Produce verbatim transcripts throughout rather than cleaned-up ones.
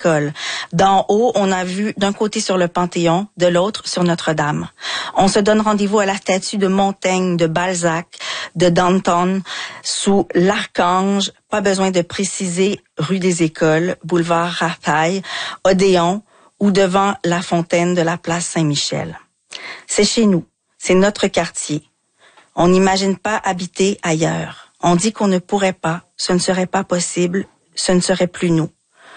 écoles. D'en haut, on a vu d'un côté sur le Panthéon, de l'autre sur Notre-Dame. On se donne rendez-vous à la statue de Montaigne, de Balzac, de Danton, sous l'Archange, pas besoin de préciser, rue des Écoles, boulevard Rapaille, Odéon, ou devant la fontaine de la place Saint-Michel. C'est chez nous, c'est notre quartier. On n'imagine pas habiter ailleurs. On dit qu'on ne pourrait pas, ce ne serait pas possible, ce ne serait plus nous.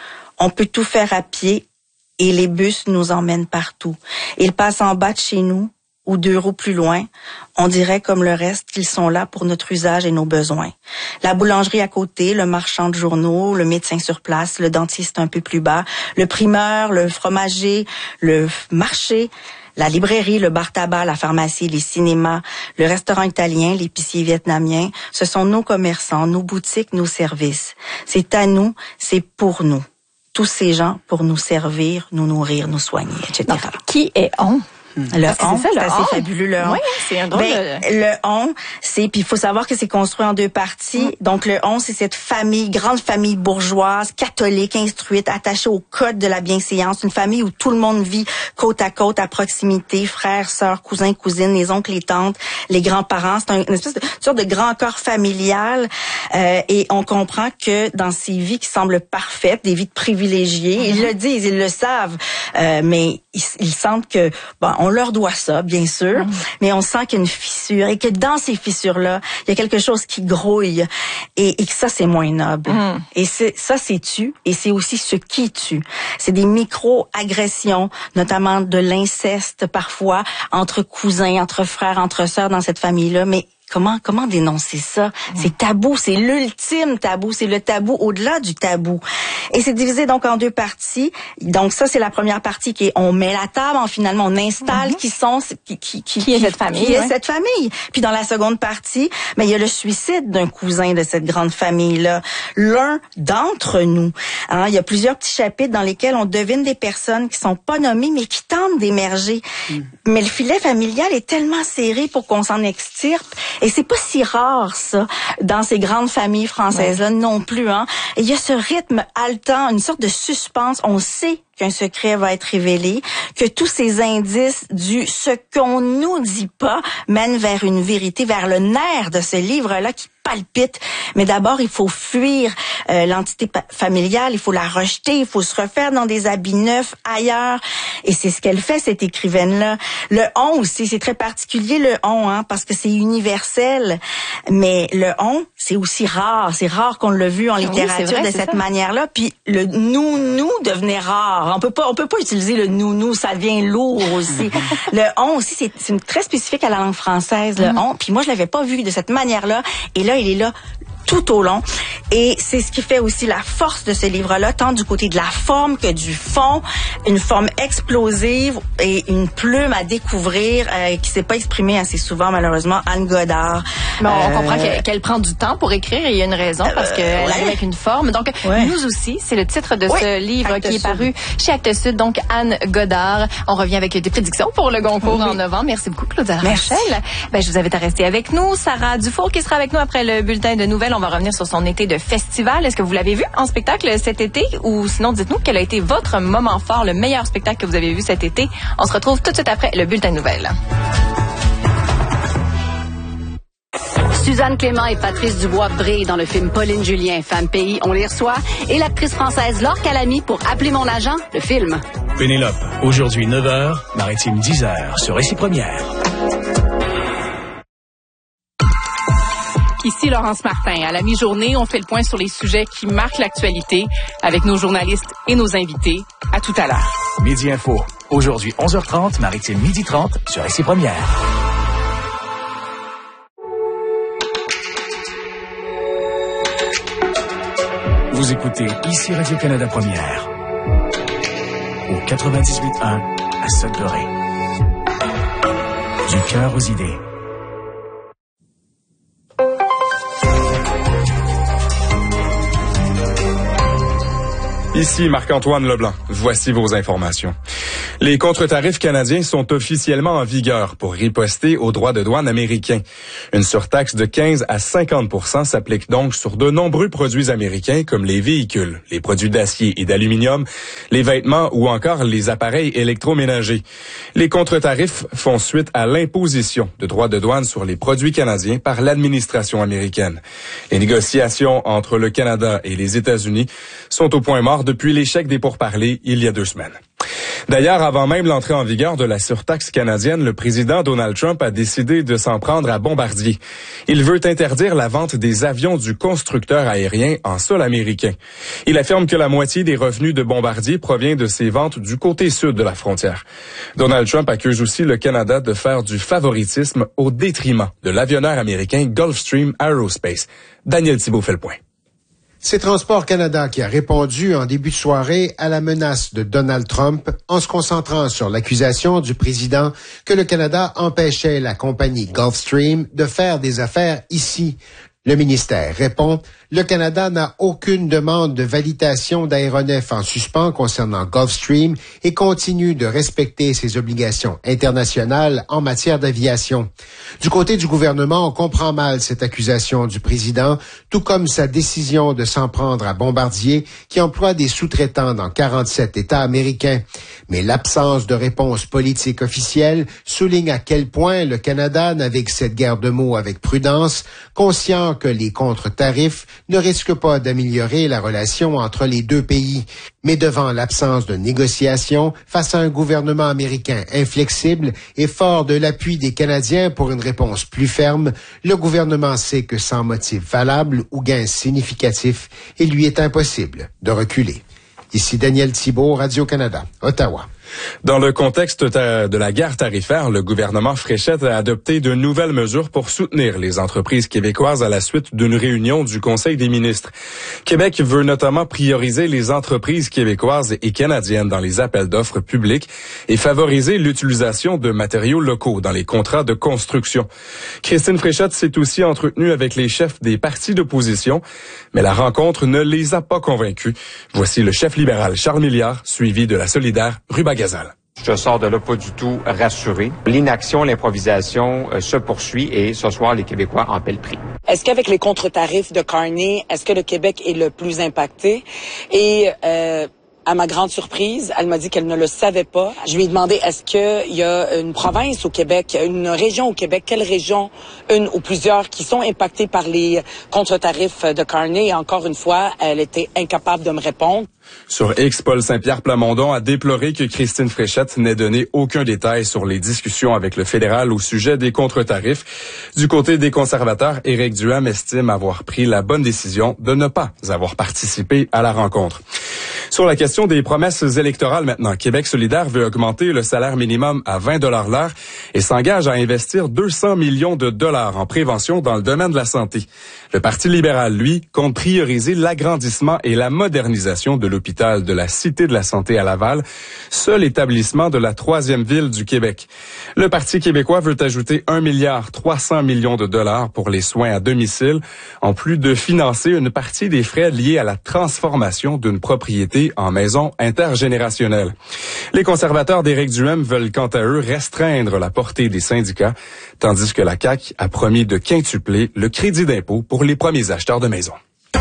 On peut tout faire à pied et les bus nous emmènent partout. Ils passent en bas de chez nous ou deux roues plus loin. On dirait comme le reste qu'ils sont là pour notre usage et nos besoins. La boulangerie à côté, le marchand de journaux, le médecin sur place, le dentiste un peu plus bas, le primeur, le fromager, le marché, la librairie, le bar-tabac, la pharmacie, les cinémas, le restaurant italien, l'épicier vietnamien, ce sont nos commerçants, nos boutiques, nos services. C'est à nous, c'est pour nous. Tous ces gens pour nous servir, nous nourrir, nous soigner, et cetera. Donc, qui est on? Le on, c'est, c'est assez on. fabuleux, le on. Oui, c'est un drôle ben, de... Le on, c'est, puis il faut savoir que c'est construit en deux parties. Mm. Donc, le on, c'est cette famille, grande famille bourgeoise, catholique, instruite, attachée au code de la bienséance. Une famille où tout le monde vit côte à côte, à proximité, frères, sœurs, cousins, cousines, les oncles, les tantes, les grands-parents. C'est un, une espèce de, une sorte de grand corps familial. Euh, et on comprend que dans ces vies qui semblent parfaites, des vies de privilégiés, mm-hmm. ils le disent, ils le savent, euh, mais ils, ils sentent que, bon, on leur doit ça, bien sûr, mmh. mais on sent qu'il y a une fissure et que dans ces fissures-là, il y a quelque chose qui grouille et, et que ça, c'est moins noble. Mmh. Et c'est, ça, c'est tu et c'est aussi ce qui tue. C'est des micro-agressions, notamment de l'inceste parfois, entre cousins, entre frères, entre sœurs dans cette famille-là, mais Comment comment dénoncer ça? Mmh. C'est tabou, c'est l'ultime tabou, c'est le tabou au-delà du tabou. Et c'est divisé donc en deux parties. Donc ça, c'est la première partie qui est on met la table, en, finalement on installe mmh. qui sont qui qui qui, qui est cette famille, qui ouais. est cette famille. Puis dans la seconde partie, mais il y a le suicide d'un cousin de cette grande famille-là, l'un d'entre nous. Hein, il y a plusieurs petits chapitres dans lesquels on devine des personnes qui sont pas nommées mais qui tentent d'émerger. Mmh. Mais le filet familial est tellement serré pour qu'on s'en extirpe. Et c'est pas si rare, ça, dans ces grandes familles françaises-là, ouais. non plus, hein. Et il y a ce rythme haletant, une sorte de suspense. On sait qu'un secret va être révélé, que tous ces indices du ce qu'on nous dit pas mènent vers une vérité, vers le nerf de ce livre-là qui palpite. Mais d'abord, il faut fuir euh, l'entité pa- familiale, il faut la rejeter, il faut se refaire dans des habits neufs ailleurs. Et c'est ce qu'elle fait, cette écrivaine-là. Le on aussi, c'est très particulier, le on, hein, parce que c'est universel. Mais le on, c'est aussi rare. C'est rare qu'on l'a vu en littérature oui, vrai, de cette ça. manière-là. Puis le nous-nous devenait rare. On peut pas, on peut pas utiliser le nous-nous, ça devient lourd aussi. Le on aussi, c'est, c'est très spécifique à la langue française, le mm. on. Puis moi, je l'avais pas vu de cette manière-là. Et là, il est là tout au long. Et c'est ce qui fait aussi la force de ce livre-là, tant du côté de la forme que du fond. Une forme explosive et une plume à découvrir euh, qui s'est pas exprimée assez souvent, malheureusement, Anne Godard. Mais on euh, comprend qu'elle, qu'elle prend du temps pour écrire et il y a une raison parce qu'elle euh, ouais. arrive avec une forme. Donc, ouais. Nous aussi, c'est le titre de oui. ce livre Actes qui est paru Sud. Chez Actes Sud. Donc, Anne Godard. On revient avec des prédictions pour le Goncourt oui. en novembre. Merci beaucoup, Claudia Rachel. Ben, je vous invite à rester avec nous. Sarah Dufour qui sera avec nous après le bulletin de nouvelles. On va revenir sur son été de festival. Est-ce que vous l'avez vu en spectacle cet été? Ou sinon, dites-nous quel a été votre moment fort, le meilleur spectacle que vous avez vu cet été. On se retrouve tout de suite après le bulletin de nouvelles. Suzanne Clément et Patrice Dubois brillent dans le film Pauline Julien, Femme Pays, on les reçoit. Et l'actrice française Laure Calamy pour Appeler mon agent, le film. Pénélope, aujourd'hui neuf heures, Maritime dix heures, sur Récit Première. Ici Laurence Martin. À la mi-journée, on fait le point sur les sujets qui marquent l'actualité avec nos journalistes et nos invités. À tout à l'heure. Midi Info. Aujourd'hui onze heures trente, Maritime midi trente sur Récit Première. Vous écoutez ici Radio-Canada Première. Au quatre-vingt-dix-huit un à Sudbury. Du cœur aux idées. Ici Marc-Antoine Leblanc. Voici vos informations. Les contre-tarifs canadiens sont officiellement en vigueur pour riposter aux droits de douane américains. Une surtaxe de quinze à cinquante pour cent s'applique donc sur de nombreux produits américains comme les véhicules, les produits d'acier et d'aluminium, les vêtements ou encore les appareils électroménagers. Les contre-tarifs font suite à l'imposition de droits de douane sur les produits canadiens par l'administration américaine. Les négociations entre le Canada et les États-Unis sont au point mort depuis l'échec des pourparlers il y a deux semaines. D'ailleurs, avant même l'entrée en vigueur de la surtaxe canadienne, le président Donald Trump a décidé de s'en prendre à Bombardier. Il veut interdire la vente des avions du constructeur aérien en sol américain. Il affirme que la moitié des revenus de Bombardier provient de ses ventes du côté sud de la frontière. Donald Trump accuse aussi le Canada de faire du favoritisme au détriment de l'avionneur américain Gulfstream Aerospace. Daniel Thibault fait le point. C'est Transport Canada qui a répondu en début de soirée à la menace de Donald Trump en se concentrant sur l'accusation du président que le Canada empêchait la compagnie Gulfstream de faire des affaires ici. Le ministère répond, le Canada n'a aucune demande de validation d'aéronefs en suspens concernant Gulfstream et continue de respecter ses obligations internationales en matière d'aviation. Du côté du gouvernement, on comprend mal cette accusation du président, tout comme sa décision de s'en prendre à Bombardier, qui emploie des sous-traitants dans quarante-sept États américains. Mais l'absence de réponse politique officielle souligne à quel point le Canada navigue cette guerre de mots avec prudence, conscient que les contre-tarifs ne risquent pas d'améliorer la relation entre les deux pays. Mais devant l'absence de négociations, face à un gouvernement américain inflexible et fort de l'appui des Canadiens pour une réponse plus ferme, le gouvernement sait que sans motif valable ou gain significatif, il lui est impossible de reculer. Ici Daniel Thibault, Radio-Canada, Ottawa. Dans le contexte de la guerre tarifaire, le gouvernement Fréchette a adopté de nouvelles mesures pour soutenir les entreprises québécoises à la suite d'une réunion du Conseil des ministres. Québec veut notamment prioriser les entreprises québécoises et canadiennes dans les appels d'offres publics et favoriser l'utilisation de matériaux locaux dans les contrats de construction. Christine Fréchette s'est aussi entretenue avec les chefs des partis d'opposition, mais la rencontre ne les a pas convaincus. Voici le chef libéral Charles Milliard, suivi de la solidaire Ruba Gazal. Je sors de là pas du tout rassuré. L'inaction, l'improvisation euh, se poursuit et ce soir, les Québécois en paient le prix. Est-ce qu'avec les contre-tarifs de Carney, est-ce que le Québec est le plus impacté? Et euh, à ma grande surprise, elle m'a dit qu'elle ne le savait pas. Je lui ai demandé, est-ce qu'il y a une province au Québec, une région au Québec, quelle région, une ou plusieurs, qui sont impactées par les contre-tarifs de Carney? Et encore une fois, elle était incapable de me répondre. Sur X, Paul Saint-Pierre Plamondon a déploré que Christine Fréchette n'ait donné aucun détail sur les discussions avec le fédéral au sujet des contre-tarifs. Du côté des conservateurs, Éric Duhem estime avoir pris la bonne décision de ne pas avoir participé à la rencontre. Sur la question des promesses électorales maintenant, Québec solidaire veut augmenter le salaire minimum à vingt dollars l'heure et s'engage à investir deux cents millions de dollars en prévention dans le domaine de la santé. Le Parti libéral, lui, compte prioriser l'agrandissement et la modernisation de l'hôpital de la Cité de la Santé à Laval, seul établissement de la troisième ville du Québec. Le Parti québécois veut ajouter un milliard trois cents millions de dollars pour les soins à domicile, en plus de financer une partie des frais liés à la transformation d'une propriété en maison intergénérationnelle. Les conservateurs d'Éric Duhem veulent quant à eux restreindre la portée des syndicats, tandis que la C A Q a promis de quintupler le crédit d'impôt pour les premiers acheteurs de maisons.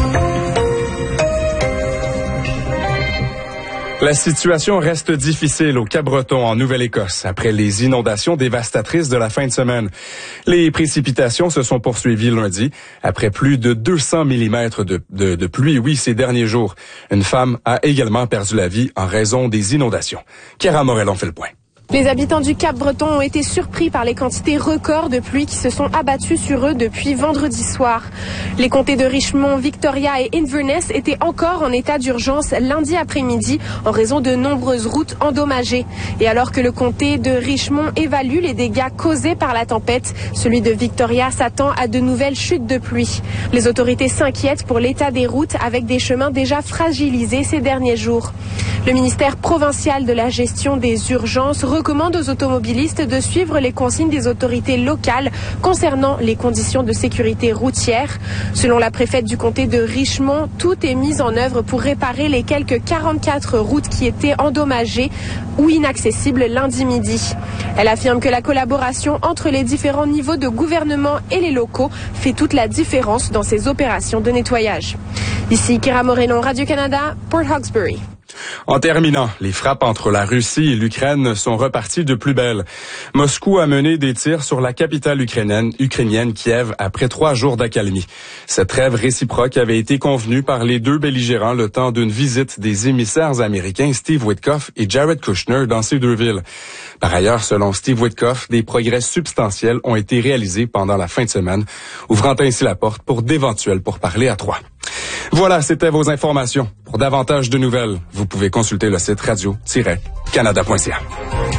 La situation reste difficile au Cap-Breton en Nouvelle-Écosse après les inondations dévastatrices de la fin de semaine. Les précipitations se sont poursuivies lundi après plus de deux cents millimètres de, de, de pluie, oui, ces derniers jours. Une femme a également perdu la vie en raison des inondations. Chiara Morel en fait le point. Les habitants du Cap-Breton ont été surpris par les quantités records de pluie qui se sont abattues sur eux depuis vendredi soir. Les comtés de Richmond, Victoria et Inverness étaient encore en état d'urgence lundi après-midi en raison de nombreuses routes endommagées. Et alors que le comté de Richmond évalue les dégâts causés par la tempête, celui de Victoria s'attend à de nouvelles chutes de pluie. Les autorités s'inquiètent pour l'état des routes avec des chemins déjà fragilisés ces derniers jours. Le ministère provincial de la gestion des urgences recommande aux automobilistes de suivre les consignes des autorités locales concernant les conditions de sécurité routière. Selon la préfète du comté de Richmond, tout est mis en œuvre pour réparer les quelques quarante-quatre routes qui étaient endommagées ou inaccessibles lundi midi. Elle affirme que la collaboration entre les différents niveaux de gouvernement et les locaux fait toute la différence dans ces opérations de nettoyage. Ici Kira Moreno, Radio-Canada, Port Hawkesbury. En terminant, les frappes entre la Russie et l'Ukraine sont reparties de plus belle. Moscou a mené des tirs sur la capitale ukrainienne, ukrainienne Kiev après trois jours d'accalmie. Cette trêve réciproque avait été convenue par les deux belligérants le temps d'une visite des émissaires américains Steve Witkoff et Jared Kushner dans ces deux villes. Par ailleurs, selon Steve Witkoff, des progrès substantiels ont été réalisés pendant la fin de semaine, ouvrant ainsi la porte pour d'éventuels pourparlers à trois. Voilà, c'était vos informations. Pour davantage de nouvelles, vous pouvez consulter le site radio tiret canada point c a.